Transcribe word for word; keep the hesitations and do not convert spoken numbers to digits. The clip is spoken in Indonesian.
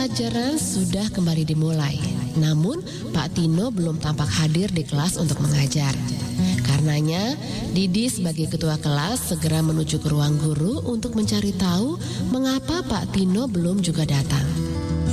pelajaran sudah kembali dimulai. Namun, Pak Tino belum tampak hadir di kelas untuk mengajar. Karenanya, Didi sebagai ketua kelas segera menuju ke ruang guru untuk mencari tahu mengapa Pak Tino belum juga datang.